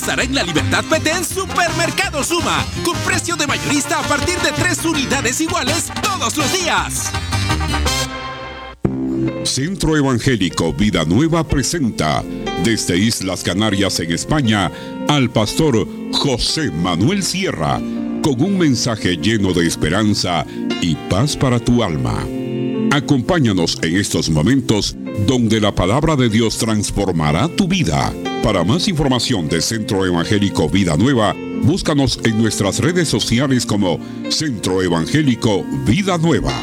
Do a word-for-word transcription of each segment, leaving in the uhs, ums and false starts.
estará en La Libertad Petén Supermercado Suma, con precio de mayorista a partir de tres unidades iguales todos los días. Centro Evangélico Vida Nueva presenta desde Islas Canarias en España al pastor José Manuel Sierra con un mensaje lleno de esperanza y paz para tu alma. Acompáñanos en estos momentos donde la palabra de Dios transformará tu vida. Para más información de Centro Evangélico Vida Nueva, búscanos en nuestras redes sociales como Centro Evangélico Vida Nueva.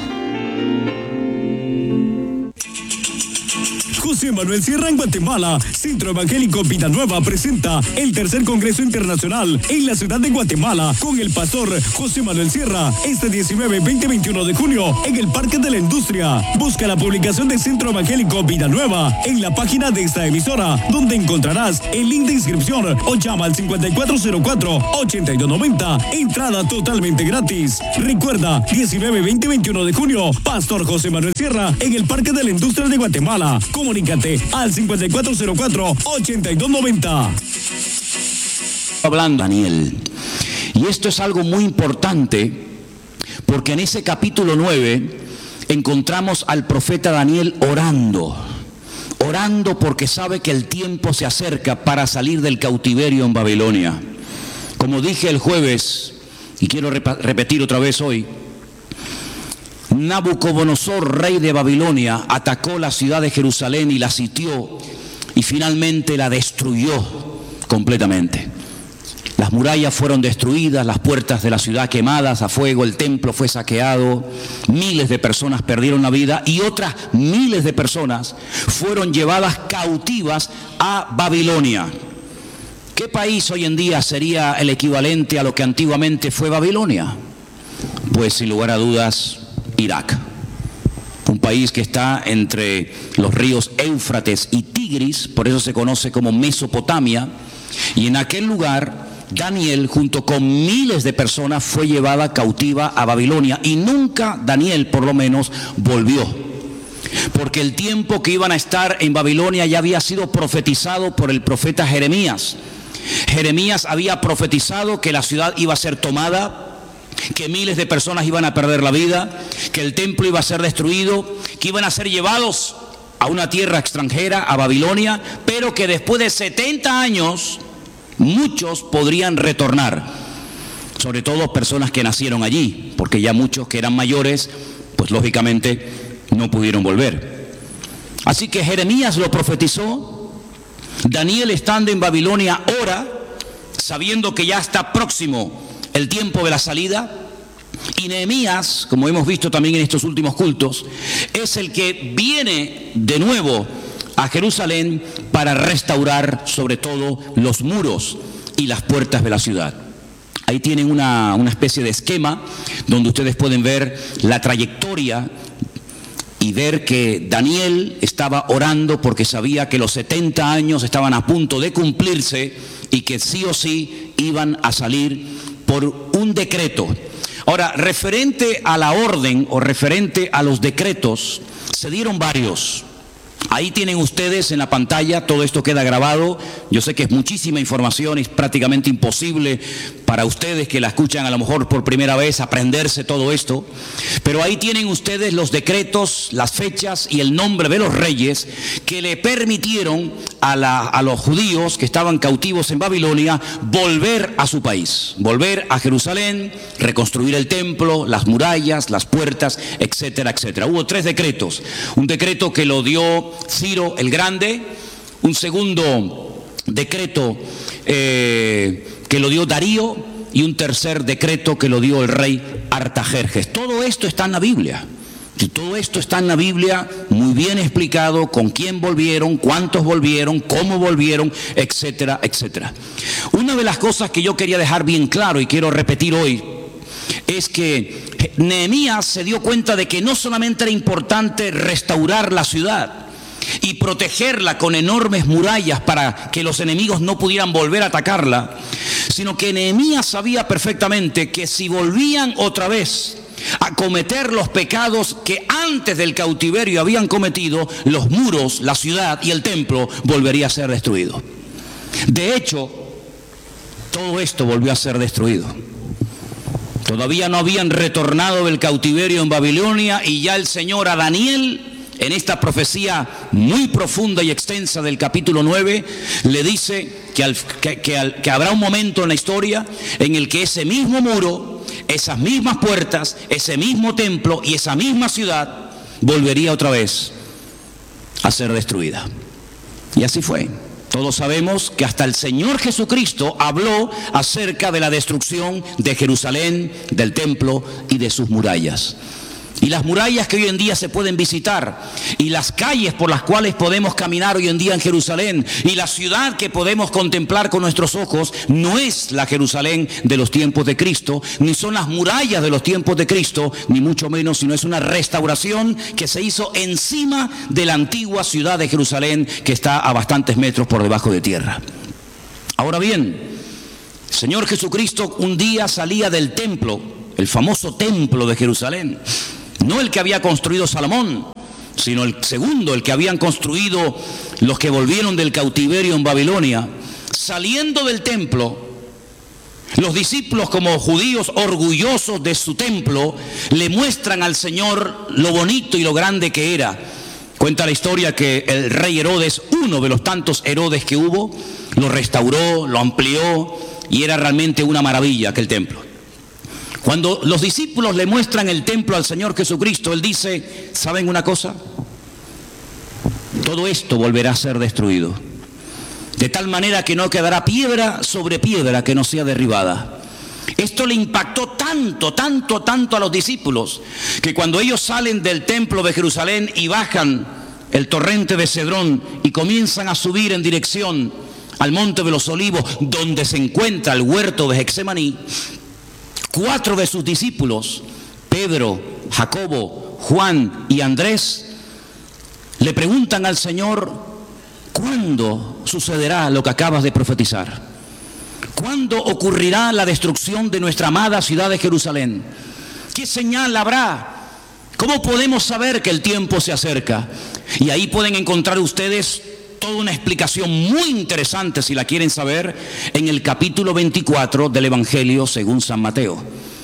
José Manuel Sierra en Guatemala. Centro Evangélico Vida Nueva presenta el tercer Congreso Internacional en la ciudad de Guatemala con el pastor José Manuel Sierra este diecinueve, veinte y veintiuno de junio en el Parque de la Industria. Busca la publicación de Centro Evangélico Vida Nueva en la página de esta emisora, donde encontrarás el link de inscripción o llama al cincuenta y cuatro cero cuatro, ochenta y dos noventa. Entrada totalmente gratis. Recuerda, diecinueve, veinte y veintiuno de junio, Pastor José Manuel Sierra en el Parque de la Industria de Guatemala. Comunícate al cincuenta y cuatro cero cuatro, ochenta y dos noventa. Hablando Daniel, y esto es algo muy importante porque en ese capítulo nueve encontramos al profeta Daniel orando, orando porque sabe que el tiempo se acerca para salir del cautiverio en Babilonia. Como dije el jueves, y quiero rep- repetir otra vez hoy, Nabucodonosor, rey de Babilonia, atacó la ciudad de Jerusalén y la sitió y finalmente la destruyó completamente. Las murallas fueron destruidas, las puertas de la ciudad quemadas a fuego, el templo fue saqueado, miles de personas perdieron la vida y otras miles de personas fueron llevadas cautivas a Babilonia. ¿Qué país hoy en día sería el equivalente a lo que antiguamente fue Babilonia? Pues sin lugar a dudas, Irak, un país que está entre los ríos Éufrates y Tigris, por eso se conoce como Mesopotamia, y en aquel lugar Daniel junto con miles de personas fue llevada cautiva a Babilonia y nunca Daniel por lo menos volvió, porque el tiempo que iban a estar en Babilonia ya había sido profetizado por el profeta Jeremías. Jeremías había profetizado que la ciudad iba a ser tomada, que miles de personas iban a perder la vida, que el templo iba a ser destruido, que iban a ser llevados a una tierra extranjera, a Babilonia, pero que después de setenta años muchos podrían retornar, sobre todo personas que nacieron allí, porque ya muchos que eran mayores, pues lógicamente no pudieron volver. Así que Jeremías lo profetizó. Daniel, estando en Babilonia, ora, sabiendo que ya está próximo el tiempo de la salida, y Nehemías, como hemos visto también en estos últimos cultos, es el que viene de nuevo a Jerusalén para restaurar sobre todo los muros y las puertas de la ciudad. Ahí tienen una, una especie de esquema donde ustedes pueden ver la trayectoria y ver que Daniel estaba orando porque sabía que los setenta años estaban a punto de cumplirse y que sí o sí iban a salir por un decreto. Ahora, referente a la orden o referente a los decretos, se dieron varios. Ahí tienen ustedes en la pantalla, todo esto queda grabado. Yo sé que es muchísima información, es prácticamente imposible para ustedes que la escuchan a lo mejor por primera vez aprenderse todo esto, pero ahí tienen ustedes los decretos, las fechas y el nombre de los reyes que le permitieron a, la, a los judíos que estaban cautivos en Babilonia volver a su país, volver a Jerusalén, reconstruir el templo, las murallas, las puertas, etcétera, etcétera. Hubo tres decretos, un decreto que lo dio Ciro el Grande, un segundo decreto eh, que lo dio Darío y un tercer decreto que lo dio el rey Artajerjes. Todo esto está en la Biblia. Y todo esto está en la Biblia muy bien explicado, con quién volvieron, cuántos volvieron, cómo volvieron, etcétera, etcétera. Una de las cosas que yo quería dejar bien claro y quiero repetir hoy es que Nehemías se dio cuenta de que no solamente era importante restaurar la ciudad y protegerla con enormes murallas para que los enemigos no pudieran volver a atacarla, sino que Nehemías sabía perfectamente que si volvían otra vez a cometer los pecados que antes del cautiverio habían cometido, los muros, la ciudad y el templo volvería a ser destruido. De hecho, todo esto volvió a ser destruido. Todavía no habían retornado del cautiverio en Babilonia y ya el Señor a Daniel, en esta profecía muy profunda y extensa del capítulo nueve, le dice que, al, que, que, al, que habrá un momento en la historia en el que ese mismo muro, esas mismas puertas, ese mismo templo y esa misma ciudad volvería otra vez a ser destruida. Y así fue. Todos sabemos que hasta el Señor Jesucristo habló acerca de la destrucción de Jerusalén, del templo y de sus murallas. Y las murallas que hoy en día se pueden visitar, y las calles por las cuales podemos caminar hoy en día en Jerusalén, y la ciudad que podemos contemplar con nuestros ojos, no es la Jerusalén de los tiempos de Cristo, ni son las murallas de los tiempos de Cristo, ni mucho menos, sino es una restauración que se hizo encima de la antigua ciudad de Jerusalén, que está a bastantes metros por debajo de tierra. Ahora bien, el Señor Jesucristo un día salía del templo, el famoso templo de Jerusalén, no el que había construido Salomón, sino el segundo, el que habían construido los que volvieron del cautiverio en Babilonia. Saliendo del templo, los discípulos, como judíos orgullosos de su templo, le muestran al Señor lo bonito y lo grande que era. Cuenta la historia que el rey Herodes, uno de los tantos Herodes que hubo, lo restauró, lo amplió y era realmente una maravilla aquel templo. Cuando los discípulos le muestran el templo al Señor Jesucristo, Él dice, ¿saben una cosa? Todo esto volverá a ser destruido, de tal manera que no quedará piedra sobre piedra que no sea derribada. Esto le impactó tanto, tanto, tanto a los discípulos, que cuando ellos salen del templo de Jerusalén y bajan el torrente de Cedrón y comienzan a subir en dirección al monte de los Olivos, donde se encuentra el huerto de Getsemaní, cuatro de sus discípulos, Pedro, Jacobo, Juan y Andrés, le preguntan al Señor, ¿cuándo sucederá lo que acabas de profetizar? ¿Cuándo ocurrirá la destrucción de nuestra amada ciudad de Jerusalén? ¿Qué señal habrá? ¿Cómo podemos saber que el tiempo se acerca? Y ahí pueden encontrar ustedes toda una explicación muy interesante, si la quieren saber, en el capítulo veinticuatro del Evangelio según San Mateo.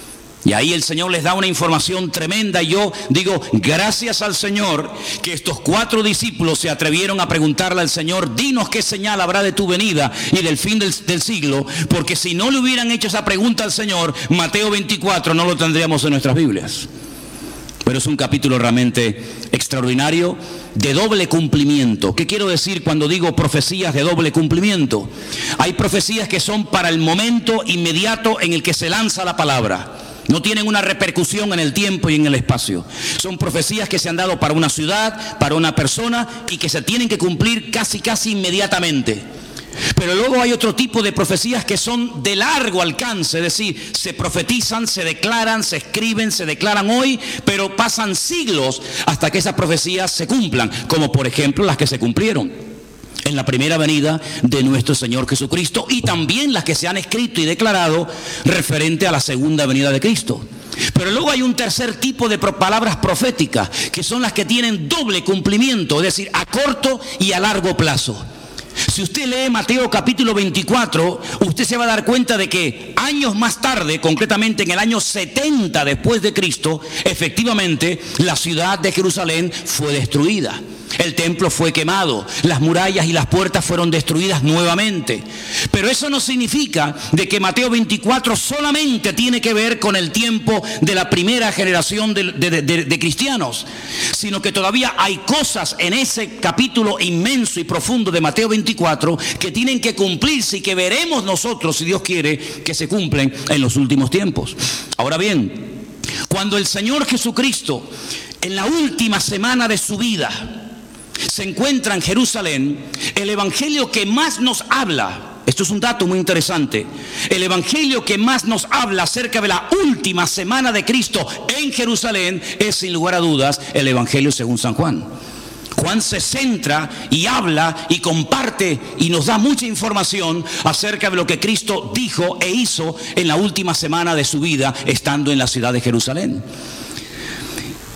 Y ahí el Señor les da una información tremenda y yo digo, gracias al Señor que estos cuatro discípulos se atrevieron a preguntarle al Señor, dinos qué señal habrá de tu venida y del fin del, del siglo, porque si no le hubieran hecho esa pregunta al Señor, Mateo veinticuatro no lo tendríamos en nuestras Biblias. Pero es un capítulo realmente extraordinario, de doble cumplimiento. ¿Qué quiero decir cuando digo profecías de doble cumplimiento? Hay profecías que son para el momento inmediato en el que se lanza la palabra. No tienen una repercusión en el tiempo y en el espacio. Son profecías que se han dado para una ciudad, para una persona y que se tienen que cumplir casi, casi inmediatamente. Pero luego hay otro tipo de profecías que son de largo alcance, es decir, se profetizan, se declaran, se escriben, se declaran hoy, pero pasan siglos hasta que esas profecías se cumplan, como por ejemplo las que se cumplieron en la primera venida de nuestro Señor Jesucristo y también las que se han escrito y declarado referente a la segunda venida de Cristo. Pero luego hay un tercer tipo de palabras proféticas, que son las que tienen doble cumplimiento, es decir, a corto y a largo plazo. Si usted lee Mateo capítulo veinticuatro, usted se va a dar cuenta de que años más tarde, concretamente en el año setenta después de Cristo, efectivamente la ciudad de Jerusalén fue destruida. El templo fue quemado, las murallas y las puertas fueron destruidas nuevamente. Pero eso no significa de que Mateo veinticuatro solamente tiene que ver con el tiempo de la primera generación de, de, de, de cristianos, sino que todavía hay cosas en ese capítulo inmenso y profundo de Mateo veinticuatro que tienen que cumplirse y que veremos nosotros, si Dios quiere, que se cumplen en los últimos tiempos. Ahora bien, cuando el Señor Jesucristo, en la última semana de su vida, se encuentra en Jerusalén, el evangelio que más nos habla, esto es un dato muy interesante, el evangelio que más nos habla acerca de la última semana de Cristo en Jerusalén es, sin lugar a dudas, el evangelio según San Juan. Juan se centra y habla y comparte y nos da mucha información acerca de lo que Cristo dijo e hizo en la última semana de su vida estando en la ciudad de Jerusalén.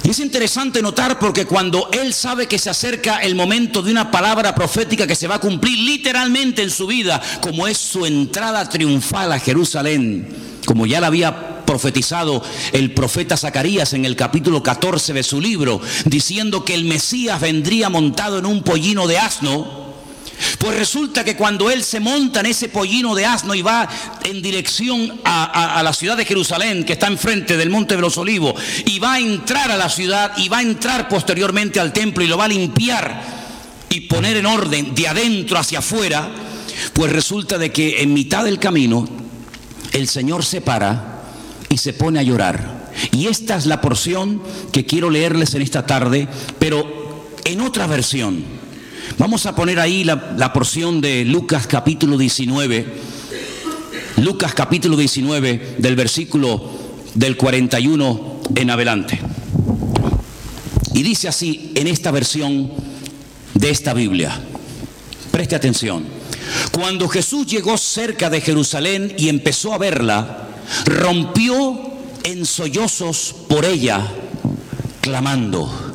Y es interesante notar porque cuando él sabe que se acerca el momento de una palabra profética que se va a cumplir literalmente en su vida, como es su entrada triunfal a Jerusalén, como ya la había profetizado el profeta Zacarías en el capítulo catorce de su libro, diciendo que el Mesías vendría montado en un pollino de asno. Pues resulta que cuando él se monta en ese pollino de asno y va en dirección a, a, a la ciudad de Jerusalén, que está enfrente del Monte de los Olivos, y va a entrar a la ciudad y va a entrar posteriormente al templo y lo va a limpiar y poner en orden de adentro hacia afuera, pues resulta de que en mitad del camino el Señor se para y se pone a llorar. Y esta es la porción que quiero leerles en esta tarde, pero en otra versión. Vamos a poner ahí la, la porción de Lucas capítulo diecinueve. Lucas capítulo diecinueve, del versículo del cuarenta y uno en adelante. Y dice así en esta versión de esta Biblia. Preste atención. Cuando Jesús llegó cerca de Jerusalén y empezó a verla, rompió en sollozos por ella, clamando: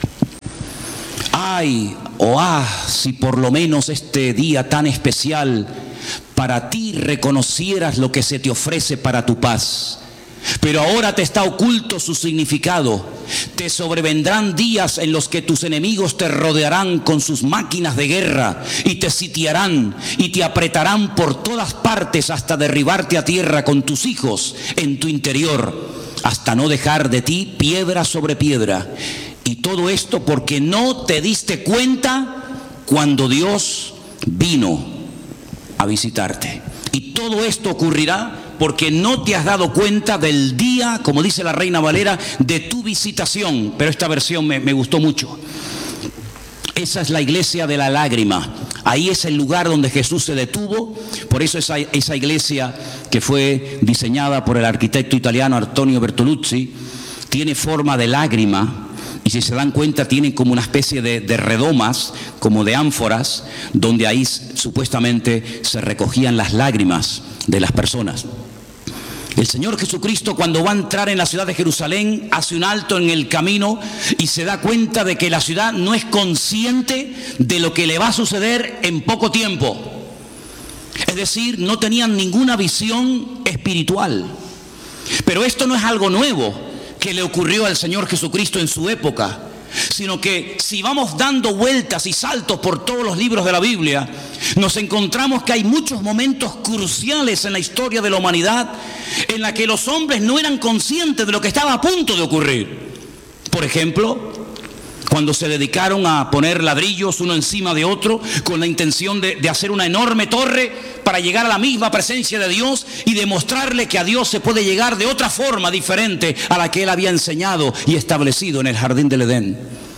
ay, oh ah, si por lo menos este día tan especial para ti reconocieras lo que se te ofrece para tu paz. Pero ahora te está oculto su significado. Te sobrevendrán días en los que tus enemigos te rodearán con sus máquinas de guerra y te sitiarán y te apretarán por todas partes hasta derribarte a tierra con tus hijos en tu interior, hasta no dejar de ti piedra sobre piedra. Y todo esto porque no te diste cuenta cuando Dios vino a visitarte. Y todo esto ocurrirá porque no te has dado cuenta del día, como dice la Reina Valera, de tu visitación. Pero esta versión me, me gustó mucho. Esa es la iglesia de la lágrima. Ahí es el lugar donde Jesús se detuvo. Por eso esa, esa iglesia que fue diseñada por el arquitecto italiano Antonio Bertolucci tiene forma de lágrima. Y si se dan cuenta, tienen como una especie de, de redomas, como de ánforas, donde ahí supuestamente se recogían las lágrimas de las personas. El Señor Jesucristo, cuando va a entrar en la ciudad de Jerusalén, hace un alto en el camino y se da cuenta de que la ciudad no es consciente de lo que le va a suceder en poco tiempo. Es decir, no tenían ninguna visión espiritual. Pero esto no es algo nuevo que le ocurrió al Señor Jesucristo en su época, sino que si vamos dando vueltas y saltos por todos los libros de la Biblia, nos encontramos que hay muchos momentos cruciales en la historia de la humanidad en la que los hombres no eran conscientes de lo que estaba a punto de ocurrir. Por ejemplo, cuando se dedicaron a poner ladrillos uno encima de otro con la intención de, de hacer una enorme torre para llegar a la misma presencia de Dios y demostrarle que a Dios se puede llegar de otra forma diferente a la que Él había enseñado y establecido en el jardín del Edén.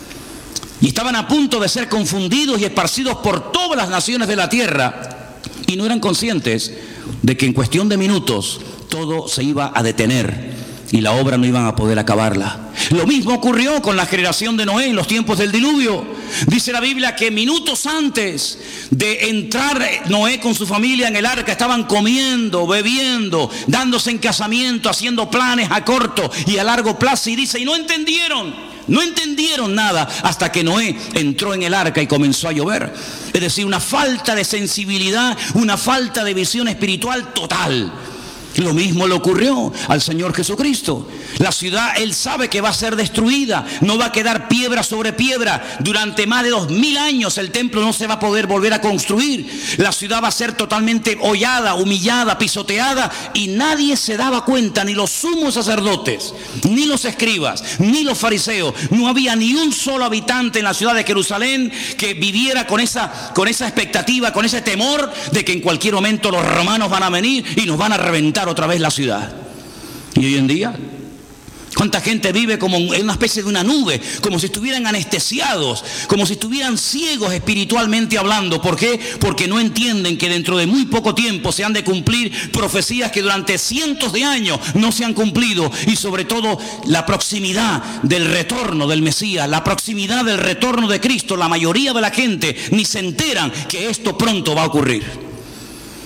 Y estaban a punto de ser confundidos y esparcidos por todas las naciones de la tierra y no eran conscientes de que en cuestión de minutos todo se iba a detener y la obra no iban a poder acabarla. Lo mismo ocurrió con la generación de Noé en los tiempos del diluvio. Dice la Biblia que minutos antes de entrar Noé con su familia en el arca estaban comiendo, bebiendo, dándose en casamiento, haciendo planes a corto y a largo plazo. Y dice, y no entendieron, no entendieron nada hasta que Noé entró en el arca y comenzó a llover. Es decir, una falta de sensibilidad, una falta de visión espiritual total. Lo mismo le ocurrió al Señor Jesucristo. La ciudad, Él sabe que va a ser destruida. No va a quedar piedra sobre piedra. Durante más de dos mil años el templo no se va a poder volver a construir. La ciudad va a ser totalmente hollada, humillada, pisoteada. Y nadie se daba cuenta, ni los sumos sacerdotes, ni los escribas, ni los fariseos. No había ni un solo habitante en la ciudad de Jerusalén que viviera con esa, con esa expectativa, con ese temor de que en cualquier momento los romanos van a venir y nos van a reventar otra vez la ciudad. Y hoy en día, ¿cuánta gente vive como en una especie de una nube, como si estuvieran anestesiados, como si estuvieran ciegos espiritualmente hablando? ¿Por qué? Porque no entienden que dentro de muy poco tiempo se han de cumplir profecías que durante cientos de años no se han cumplido, y sobre todo la proximidad del retorno del Mesías, la proximidad del retorno de Cristo. La mayoría de la gente ni se enteran que esto pronto va a ocurrir.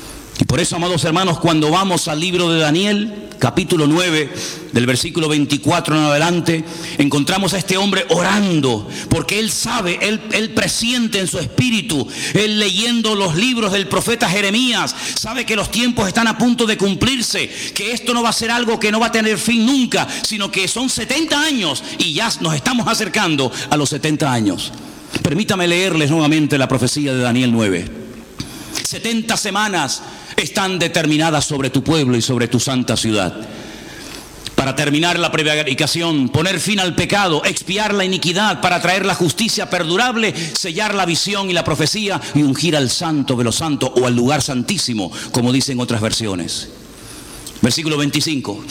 Por eso, amados hermanos, cuando vamos al libro de Daniel, capítulo nueve, del versículo veinticuatro en adelante, encontramos a este hombre orando, porque él sabe, él, él presiente en su espíritu, él leyendo los libros del profeta Jeremías, sabe que los tiempos están a punto de cumplirse, que esto no va a ser algo que no va a tener fin nunca, sino que son setenta años y ya nos estamos acercando a los setenta años. Permítame leerles nuevamente la profecía de Daniel nueve. setenta semanas están determinadas sobre tu pueblo y sobre tu santa ciudad, para terminar la prevaricación, poner fin al pecado, expiar la iniquidad, para traer la justicia perdurable, sellar la visión y la profecía y ungir al santo de los santos, o al lugar santísimo, como dicen otras versiones. Versículo veinticinco.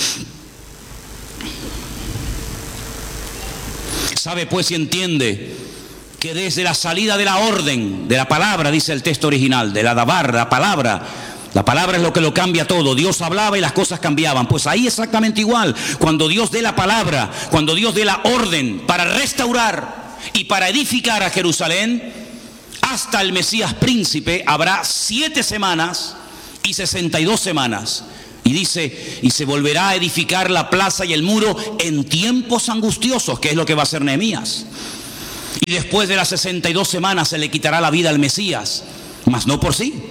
Sabe pues y entiende que desde la salida de la orden, de la palabra, dice el texto original, de la dabar, la palabra, la palabra es lo que lo cambia todo. Dios hablaba y las cosas cambiaban. Pues ahí exactamente igual, cuando Dios dé la palabra, cuando Dios dé la orden para restaurar y para edificar a Jerusalén, hasta el Mesías príncipe habrá siete semanas y sesenta y dos semanas. Y dice, y se volverá a edificar la plaza y el muro en tiempos angustiosos, que es lo que va a hacer Nehemías. Y después de las sesenta y dos semanas se le quitará la vida al Mesías, mas no por sí.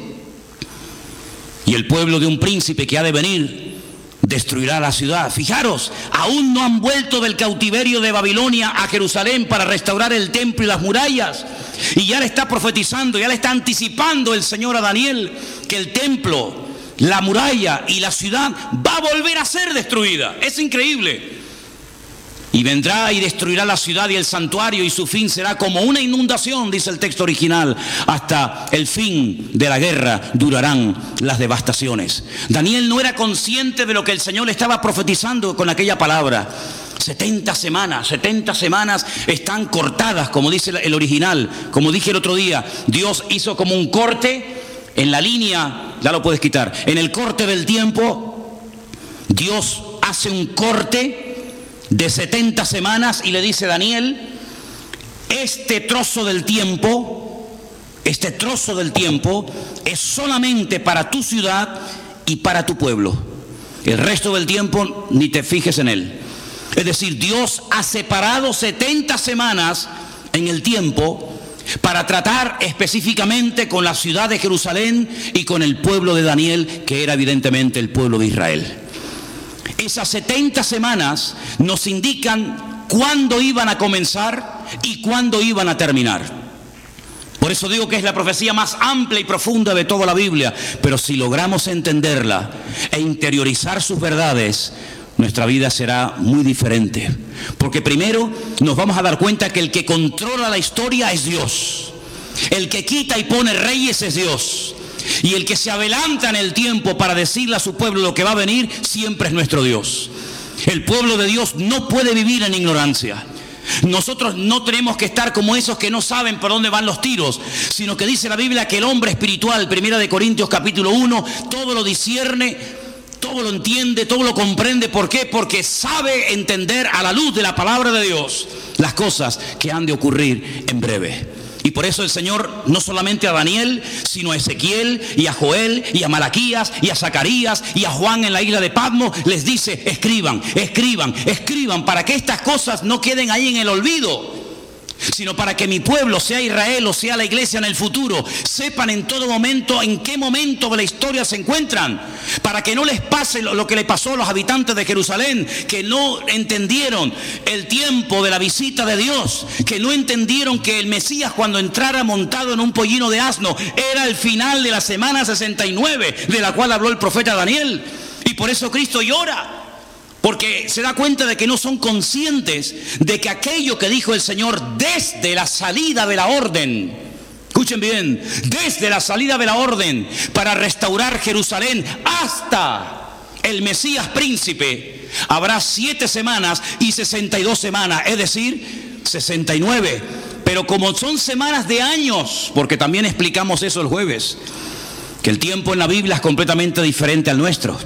Y el pueblo de un príncipe que ha de venir destruirá la ciudad. Fijaros, aún no han vuelto del cautiverio de Babilonia a Jerusalén para restaurar el templo y las murallas. Y ya le está profetizando, ya le está anticipando el Señor a Daniel que el templo, la muralla y la ciudad va a volver a ser destruida. Es increíble. Y vendrá y destruirá la ciudad y el santuario, y su fin será como una inundación, dice el texto original. Hasta el fin de la guerra durarán las devastaciones. Daniel no era consciente de lo que el Señor le estaba profetizando con aquella palabra. setenta semanas, setenta semanas están cortadas, como dice el original. Como dije el otro día, Dios hizo como un corte en la línea, ya lo puedes quitar, en el corte del tiempo. Dios hace un corte de setenta semanas y le dice a Daniel, este trozo del tiempo, este trozo del tiempo es solamente para tu ciudad y para tu pueblo. El resto del tiempo ni te fijes en él. Es decir, Dios ha separado setenta semanas en el tiempo para tratar específicamente con la ciudad de Jerusalén y con el pueblo de Daniel, que era evidentemente el pueblo de Israel. Esas setenta semanas nos indican cuándo iban a comenzar y cuándo iban a terminar. Por eso digo que es la profecía más amplia y profunda de toda la Biblia. Pero si logramos entenderla e interiorizar sus verdades, nuestra vida será muy diferente. Porque primero nos vamos a dar cuenta que el que controla la historia es Dios. El que quita y pone reyes es Dios. Y el que se adelanta en el tiempo para decirle a su pueblo lo que va a venir, siempre es nuestro Dios. El pueblo de Dios no puede vivir en ignorancia. Nosotros no tenemos que estar como esos que no saben por dónde van los tiros, sino que dice la Biblia que el hombre espiritual, primera de Corintios capítulo uno, todo lo discierne, todo lo entiende, todo lo comprende. ¿Por qué? Porque sabe entender a la luz de la palabra de Dios las cosas que han de ocurrir en breve. Y por eso el Señor, no solamente a Daniel, sino a Ezequiel y a Joel y a Malaquías y a Zacarías y a Juan en la isla de Patmos, les dice, escriban, escriban, escriban, para que estas cosas no queden ahí en el olvido, sino para que mi pueblo, sea Israel o sea la iglesia en el futuro, sepan en todo momento en qué momento de la historia se encuentran, para que no les pase lo que le pasó a los habitantes de Jerusalén, que no entendieron el tiempo de la visita de Dios, que no entendieron que el Mesías, cuando entrara montado en un pollino de asno, era el final de la semana sesenta y nueve, de la cual habló el profeta Daniel. Y por eso Cristo llora, porque se da cuenta de que no son conscientes de que aquello que dijo el Señor desde la salida de la orden, escuchen bien, desde la salida de la orden para restaurar Jerusalén hasta el Mesías príncipe, habrá siete semanas y sesenta y dos semanas, es decir, sesenta y nueve. Pero como son semanas de años, porque también explicamos eso el jueves, que el tiempo en la Biblia es completamente diferente al nuestro.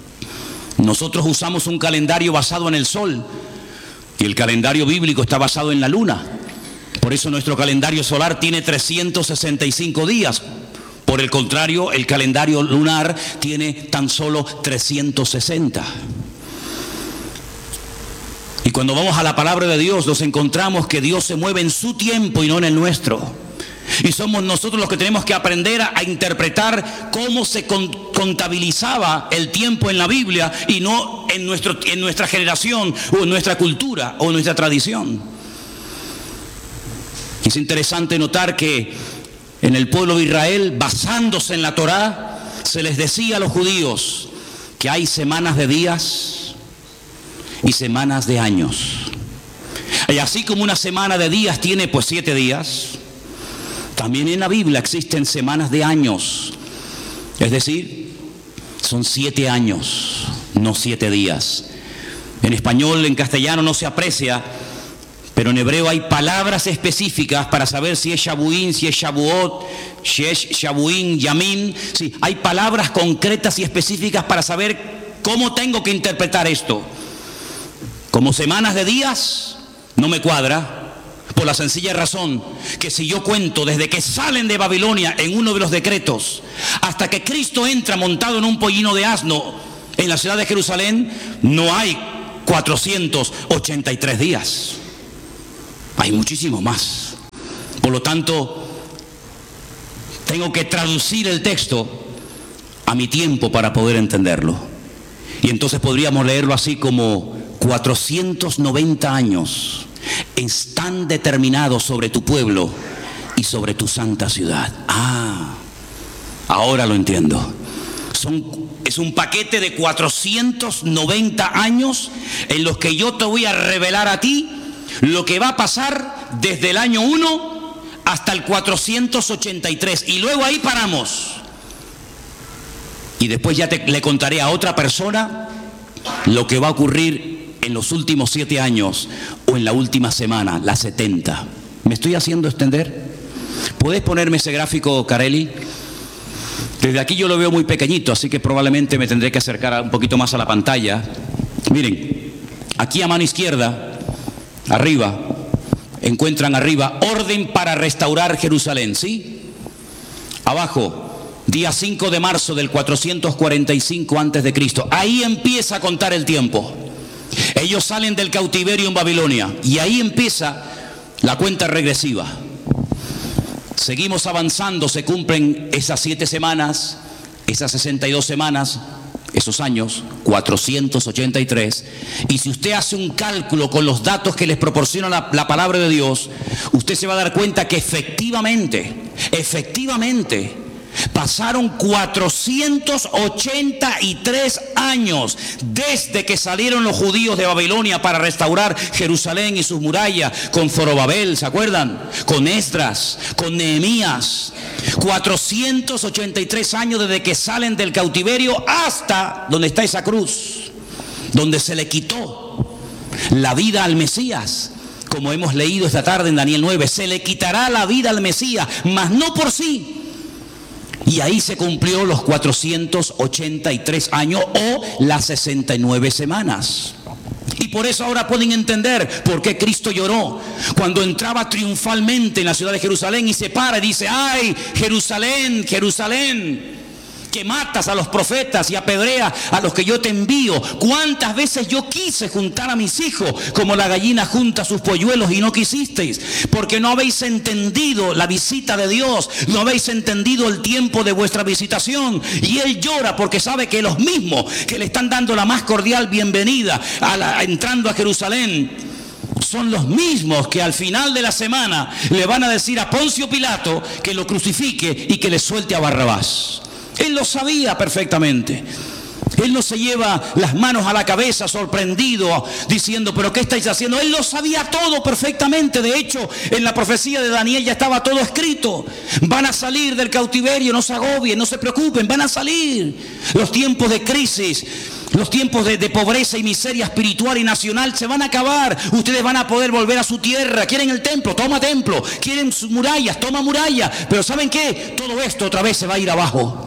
Nosotros usamos un calendario basado en el sol y el calendario bíblico está basado en la luna. Por eso nuestro calendario solar tiene trescientos sesenta y cinco días. Por Por el contrario, el calendario lunar tiene tan solo trescientos sesenta. Y cuando vamos a la palabra de Dios, nos encontramos que Dios se mueve en su tiempo y no en el nuestro. Y somos nosotros los que tenemos que aprender a, a interpretar cómo se con, contabilizaba el tiempo en la Biblia y no en, nuestro, en nuestra generación o en nuestra cultura o en nuestra tradición. Es interesante notar que en el pueblo de Israel, basándose en la Torá, se les decía a los judíos que hay semanas de días y semanas de años. Y así como una semana de días tiene pues siete días, también en la Biblia existen semanas de años. Es decir, son siete años, no siete días. En español, en castellano no se aprecia, pero en hebreo hay palabras específicas para saber si es Shabuín, si es Shabuot, si es Shabuín, Yamim. Sí, hay palabras concretas y específicas para saber cómo tengo que interpretar esto. Como semanas de días, no me cuadra. Por la sencilla razón que si yo cuento desde que salen de Babilonia en uno de los decretos hasta que Cristo entra montado en un pollino de asno en la ciudad de Jerusalén, no hay cuatrocientos ochenta y tres días. Hay muchísimo más. Por lo tanto, tengo que traducir el texto a mi tiempo para poder entenderlo. Y entonces podríamos leerlo así como cuatrocientos noventa años están determinados sobre tu pueblo y sobre tu santa ciudad. Ah, ahora lo entiendo. Son, es un paquete de cuatrocientos noventa años en los que yo te voy a revelar a ti lo que va a pasar desde el año uno hasta el cuatrocientos ochenta y tres. Y luego ahí paramos. Y después ya te, le contaré a otra persona lo que va a ocurrir en los últimos siete años o en la última semana, la setenta. ¿Me estoy haciendo extender? ¿Puedes ponerme ese gráfico, Carelli? Desde aquí yo lo veo muy pequeñito, así que probablemente me tendré que acercar un poquito más a la pantalla. Miren, aquí a mano izquierda, arriba, encuentran arriba, orden para restaurar Jerusalén, ¿sí? Abajo, día cinco de marzo del cuatrocientos cuarenta y cinco antes de Cristo. Ahí empieza a contar el tiempo. Ellos salen del cautiverio en Babilonia y ahí empieza la cuenta regresiva. Seguimos avanzando, se cumplen esas siete semanas, esas sesenta y dos semanas, esos años, cuatrocientos ochenta y tres. Y si usted hace un cálculo con los datos que les proporciona la, la palabra de Dios, usted se va a dar cuenta que efectivamente, efectivamente, pasaron cuatrocientos ochenta y tres años desde que salieron los judíos de Babilonia para restaurar Jerusalén y sus murallas, con Zorobabel, ¿se acuerdan? Con Esdras, con Nehemías. cuatrocientos ochenta y tres años desde que salen del cautiverio hasta donde está esa cruz, donde se le quitó la vida al Mesías. Como hemos leído esta tarde en Daniel nueve, se le quitará la vida al Mesías, mas no por sí. Y ahí se cumplió los cuatrocientos ochenta y tres años o las sesenta y nueve semanas. Y por eso ahora pueden entender por qué Cristo lloró cuando entraba triunfalmente en la ciudad de Jerusalén y se para y dice: ¡ay, Jerusalén, Jerusalén! Que matas a los profetas y apedreas a los que yo te envío. ¿Cuántas veces yo quise juntar a mis hijos como la gallina junta sus polluelos y no quisisteis? Porque no habéis entendido la visita de Dios, no habéis entendido el tiempo de vuestra visitación. Y Él llora porque sabe que los mismos que le están dando la más cordial bienvenida a la, entrando a Jerusalén son los mismos que al final de la semana le van a decir a Poncio Pilato que lo crucifique y que le suelte a Barrabás. Él lo sabía perfectamente. Él no se lleva las manos a la cabeza sorprendido diciendo: ¿pero qué estáis haciendo? Él lo sabía todo perfectamente. De hecho, en la profecía de Daniel ya estaba todo escrito. Van a salir del cautiverio, no se agobien, no se preocupen, van a salir. Los tiempos de crisis, los tiempos de, de pobreza y miseria espiritual y nacional se van a acabar. Ustedes van a poder volver a su tierra. Quieren el templo, toma templo. Quieren sus murallas, toma muralla. Pero ¿saben qué? Todo esto otra vez se va a ir abajo.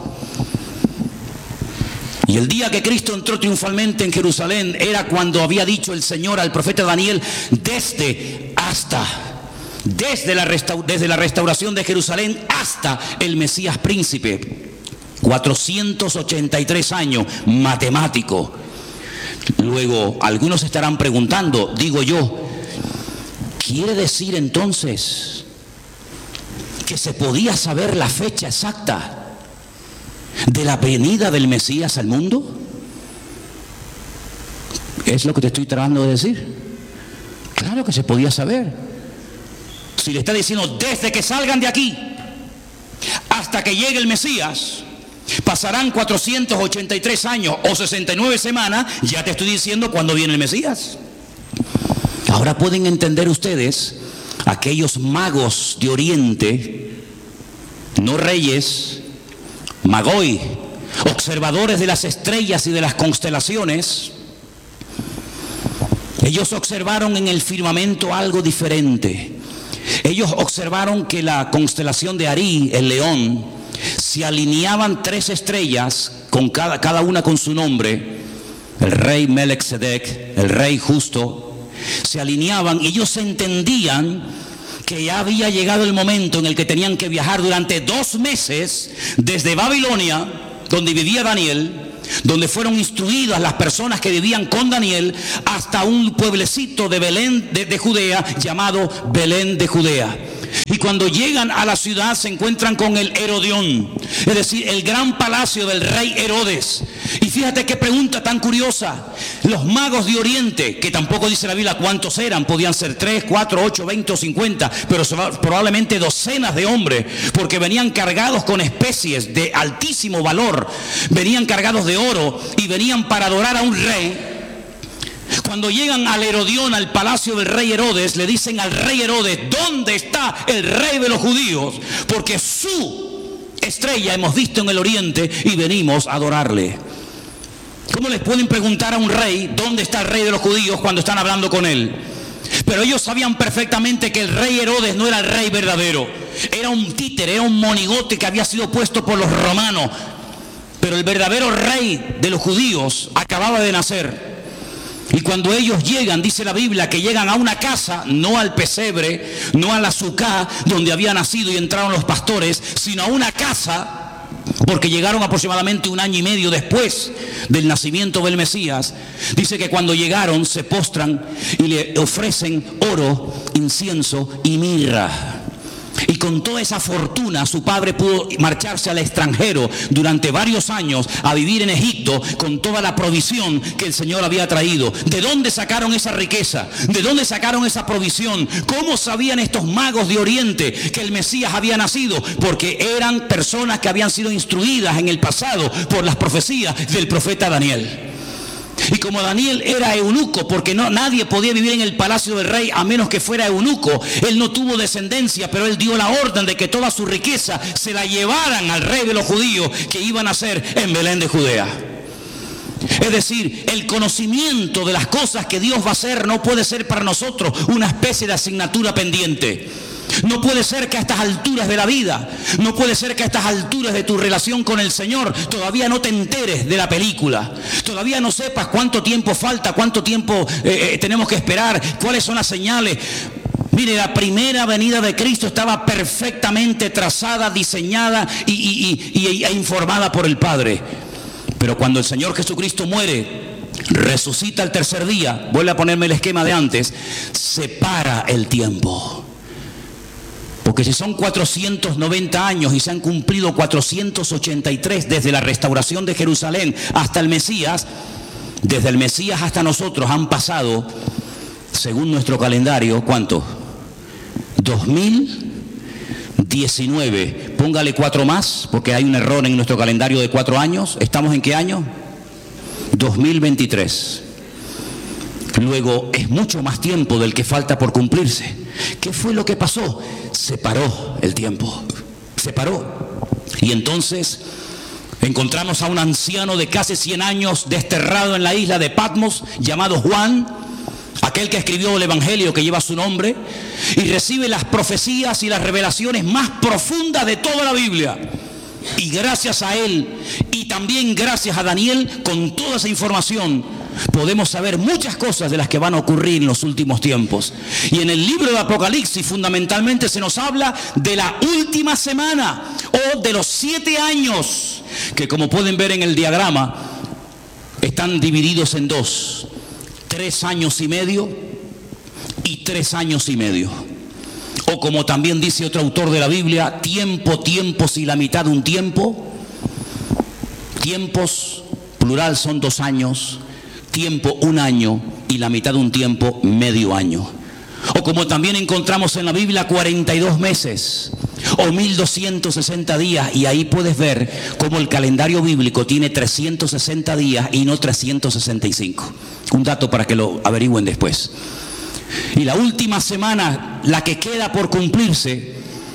Y el día que Cristo entró triunfalmente en Jerusalén era cuando había dicho el Señor al profeta Daniel: desde hasta. desde la, restaur- desde la restauración de Jerusalén hasta el Mesías príncipe. cuatrocientos ochenta y tres años, matemático. Luego, algunos estarán preguntando, digo yo, ¿quiere decir entonces que se podía saber la fecha exacta de la venida del Mesías al mundo? ¿Es lo que te estoy tratando de decir? Claro que se podía saber. Si le está diciendo, desde que salgan de aquí hasta que llegue el Mesías, pasarán cuatrocientos ochenta y tres años o sesenta y nueve semanas, ya te estoy diciendo cuándo viene el Mesías. Ahora pueden entender ustedes, aquellos magos de Oriente, no reyes, magoi, observadores de las estrellas y de las constelaciones. Ellos observaron en el firmamento algo diferente. Ellos observaron que la constelación de Arí, el león, se alineaban tres estrellas, con cada, cada una con su nombre. El rey Melquisedec, el rey justo, se alineaban y ellos entendían que ya había llegado el momento en el que tenían que viajar durante dos meses desde Babilonia, donde vivía Daniel, donde fueron instruidas las personas que vivían con Daniel, hasta un pueblecito de Belén de, de Judea llamado Belén de Judea. Y cuando llegan a la ciudad se encuentran con el Herodión, es decir, el gran palacio del rey Herodes. Y fíjate qué pregunta tan curiosa. Los magos de Oriente, que tampoco dice la Biblia cuántos eran, podían ser tres, cuatro, ocho, veinte o cincuenta, pero probablemente docenas de hombres, porque venían cargados con especies de altísimo valor, venían cargados de oro y venían para adorar a un rey. Cuando llegan al Herodión, al palacio del rey Herodes, le dicen al rey Herodes, ¿dónde está el rey de los judíos? Porque su estrella hemos visto en el oriente y venimos a adorarle. ¿Cómo les pueden preguntar a un rey dónde está el rey de los judíos cuando están hablando con él? Pero ellos sabían perfectamente que el rey Herodes no era el rey verdadero. Era un títere, era un monigote que había sido puesto por los romanos. Pero el verdadero rey de los judíos acababa de nacer. Y cuando ellos llegan, dice la Biblia, que llegan a una casa, no al pesebre, no a la sucá donde había nacido y entraron los pastores, sino a una casa, porque llegaron aproximadamente un año y medio después del nacimiento del Mesías. Dice que cuando llegaron se postran y le ofrecen oro, incienso y mirra. Y con toda esa fortuna su padre pudo marcharse al extranjero durante varios años a vivir en Egipto con toda la provisión que el Señor había traído. ¿De dónde sacaron esa riqueza? ¿De dónde sacaron esa provisión? ¿Cómo sabían estos magos de Oriente que el Mesías había nacido? Porque eran personas que habían sido instruidas en el pasado por las profecías del profeta Daniel. Y como Daniel era eunuco, porque no, nadie podía vivir en el palacio del rey a menos que fuera eunuco, él no tuvo descendencia, pero él dio la orden de que toda su riqueza se la llevaran al rey de los judíos que iban a nacer en Belén de Judea. Es decir, el conocimiento de las cosas que Dios va a hacer no puede ser para nosotros una especie de asignatura pendiente. No puede ser que a estas alturas de la vida, no puede ser que a estas alturas de tu relación con el Señor todavía no te enteres de la película, todavía no sepas cuánto tiempo falta, cuánto tiempo eh, eh, tenemos que esperar, cuáles son las señales. Mire, la primera venida de Cristo estaba perfectamente trazada, diseñada y, y, y, y, e informada por el Padre. Pero cuando el Señor Jesucristo muere, resucita el tercer día, vuelve a ponerme el esquema de antes, separa el tiempo. Porque si son cuatrocientos noventa años y se han cumplido cuatrocientos ochenta y tres desde la restauración de Jerusalén hasta el Mesías, desde el Mesías hasta nosotros han pasado, según nuestro calendario, ¿cuánto? dos mil diecinueve. Póngale cuatro más, porque hay un error en nuestro calendario de cuatro años. ¿Estamos en qué año? dos mil veintitrés. Luego es mucho más tiempo del que falta por cumplirse. ¿Qué fue lo que pasó? Se paró el tiempo, se paró. Y entonces encontramos a un anciano de casi cien años desterrado en la isla de Patmos, llamado Juan, aquel que escribió el Evangelio que lleva su nombre, y recibe las profecías y las revelaciones más profundas de toda la Biblia. Y gracias a él, y también gracias a Daniel, con toda esa información, podemos saber muchas cosas de las que van a ocurrir en los últimos tiempos. Y en el libro de Apocalipsis fundamentalmente se nos habla de la última semana o de los siete años, que como pueden ver en el diagrama, están divididos en dos: tres años y medio y tres años y medio. O como también dice otro autor de la Biblia, tiempo, tiempos y la mitad de un tiempo. Tiempos, plural, son dos años. Tiempo, un año, y la mitad de un tiempo, medio año. O como también encontramos en la Biblia, cuarenta y dos meses o mil doscientos sesenta días, y ahí puedes ver cómo el calendario bíblico tiene trescientos sesenta días y no trescientos sesenta y cinco. Un dato para que lo averigüen después. Y la última semana, la que queda por cumplirse,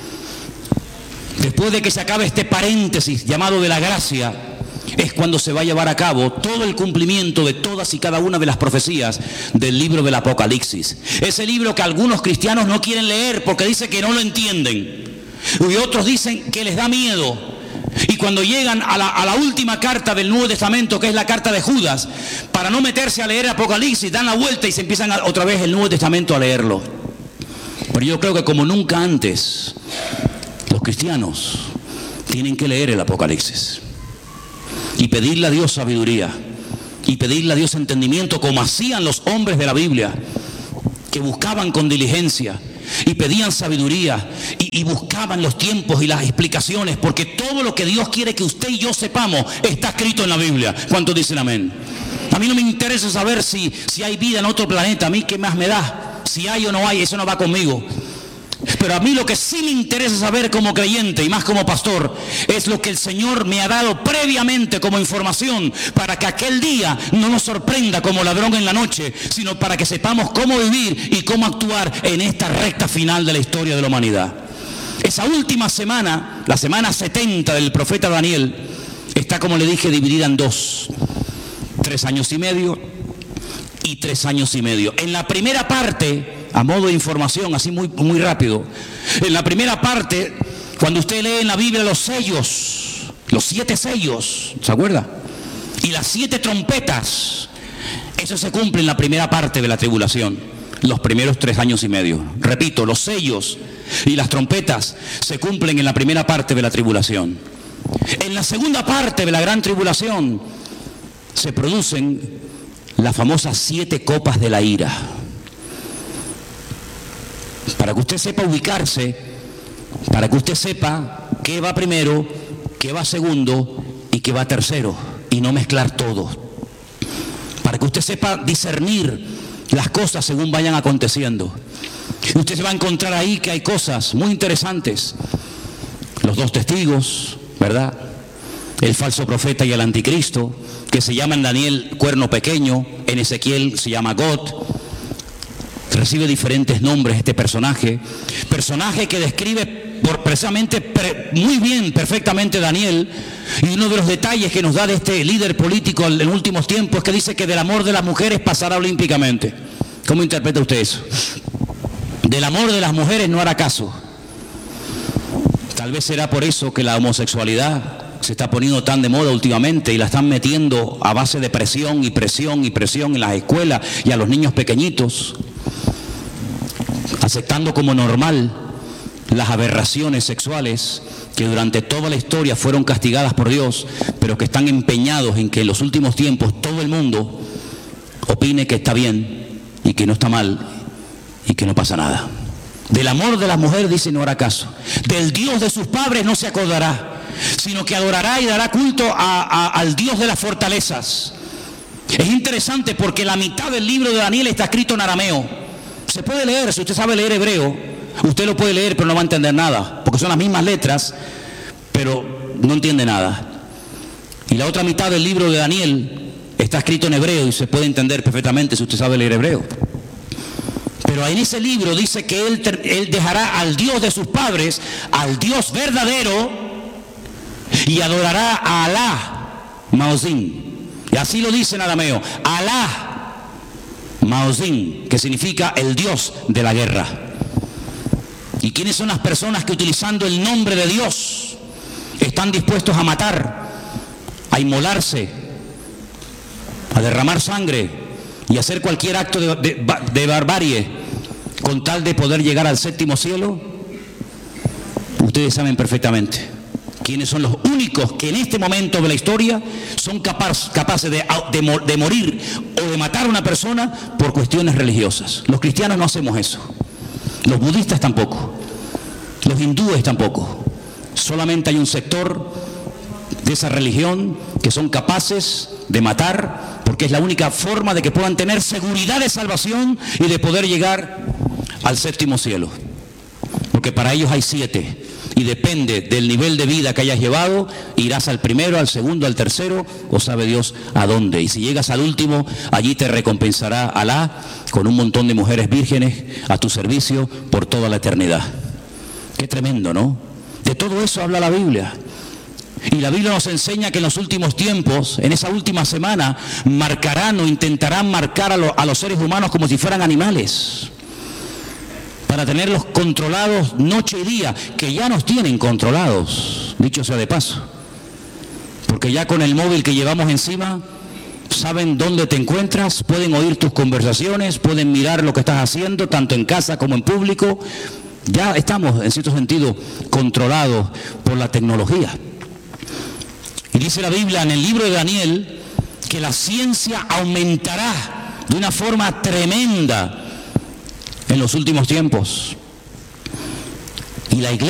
después de que se acabe este paréntesis llamado de la gracia, es cuando se va a llevar a cabo todo el cumplimiento de todas y cada una de las profecías del libro del Apocalipsis. Ese libro que algunos cristianos no quieren leer porque dicen que no lo entienden, y otros dicen que les da miedo. Y cuando llegan a la, a la última carta del Nuevo Testamento, que es la carta de Judas, para no meterse a leer Apocalipsis, dan la vuelta y se empiezan a, otra vez el Nuevo Testamento a leerlo. Pero yo creo que como nunca antes, los cristianos tienen que leer el Apocalipsis y pedirle a Dios sabiduría y pedirle a Dios entendimiento, como hacían los hombres de la Biblia, que buscaban con diligencia y pedían sabiduría y, y buscaban los tiempos y las explicaciones, porque todo lo que Dios quiere que usted y yo sepamos está escrito en la Biblia. ¿Cuántos dicen amén? A mí no me interesa saber si, si hay vida en otro planeta. A mí qué más me da, si hay o no hay, eso no va conmigo. Pero a mí lo que sí me interesa saber como creyente y más como pastor es lo que el Señor me ha dado previamente como información, para que aquel día no nos sorprenda como ladrón en la noche, sino para que sepamos cómo vivir y cómo actuar en esta recta final de la historia de la humanidad. Esa última semana, la semana setenta del profeta Daniel, está, como le dije, dividida en dos: tres años y medio y tres años y medio. En la primera parte, a modo de información, así muy, muy rápido, en la primera parte, cuando usted lee en la Biblia los sellos, los siete sellos, ¿se acuerda? Y las siete trompetas, eso se cumple en la primera parte de la tribulación, los primeros tres años y medio. Repito, los sellos y las trompetas se cumplen en la primera parte de la tribulación. En la segunda parte de la gran tribulación se producen las famosas siete copas de la ira. Para que usted sepa ubicarse, para que usted sepa qué va primero, qué va segundo y qué va tercero, y no mezclar todo. Para que usted sepa discernir las cosas según vayan aconteciendo. Usted se va a encontrar ahí que hay cosas muy interesantes. Los dos testigos, ¿verdad? El falso profeta y el anticristo, que se llama en Daniel cuerno pequeño, en Ezequiel se llama God. Recibe diferentes nombres este personaje, personaje que describe por precisamente pre, muy bien, perfectamente Daniel. Y uno de los detalles que nos da de este líder político en últimos tiempos es que dice que del amor de las mujeres pasará olímpicamente. ¿Cómo interpreta usted eso? Del amor de las mujeres no hará caso. Tal vez será por eso que la homosexualidad se está poniendo tan de moda últimamente y la están metiendo a base de presión y presión y presión en las escuelas y a los niños pequeñitos, aceptando como normal las aberraciones sexuales que durante toda la historia fueron castigadas por Dios, pero que están empeñados en que en los últimos tiempos todo el mundo opine que está bien y que no está mal y que no pasa nada. Del amor de las mujeres dice no hará caso. Del Dios de sus padres no se acordará, sino que adorará y dará culto a, a, al Dios de las fortalezas. Es interesante porque la mitad del libro de Daniel está escrito en arameo. Se puede leer, si usted sabe leer hebreo, usted lo puede leer, pero no va a entender nada, porque son las mismas letras, pero no entiende nada. Y la otra mitad del libro de Daniel está escrito en hebreo y se puede entender perfectamente si usted sabe leer hebreo. Pero en ese libro dice que él, él dejará al Dios de sus padres, al Dios verdadero, y adorará a Alá, Maozín. Y así lo dice en arameo, Alá, Maozín, que significa el Dios de la guerra. ¿Y quiénes son las personas que utilizando el nombre de Dios están dispuestos a matar, a inmolarse, a derramar sangre y hacer cualquier acto de, de, de barbarie con tal de poder llegar al séptimo cielo? Ustedes saben perfectamente quiénes son los únicos que en este momento de la historia son capaz, capaces de, de, de morir o de matar a una persona por cuestiones religiosas. Los cristianos no hacemos eso. Los budistas tampoco. Los hindúes tampoco. Solamente hay un sector de esa religión que son capaces de matar porque es la única forma de que puedan tener seguridad de salvación y de poder llegar al séptimo cielo. Porque para ellos hay siete. Y depende del nivel de vida que hayas llevado, irás al primero, al segundo, al tercero, o sabe Dios a dónde. Y si llegas al último, allí te recompensará Alá con un montón de mujeres vírgenes a tu servicio por toda la eternidad. Qué tremendo, ¿no? De todo eso habla la Biblia. Y la Biblia nos enseña que en los últimos tiempos, en esa última semana, marcarán o intentarán marcar a, lo, a los seres humanos como si fueran animales, para tenerlos controlados noche y día, que ya nos tienen controlados, dicho sea de paso, porque ya con el móvil que llevamos encima, saben dónde te encuentras, pueden oír tus conversaciones, pueden mirar lo que estás haciendo, tanto en casa como en público. Ya estamos, en cierto sentido, controlados por la tecnología. Y dice la Biblia en el libro de Daniel que la ciencia aumentará de una forma tremenda en los últimos tiempos. Y la iglesia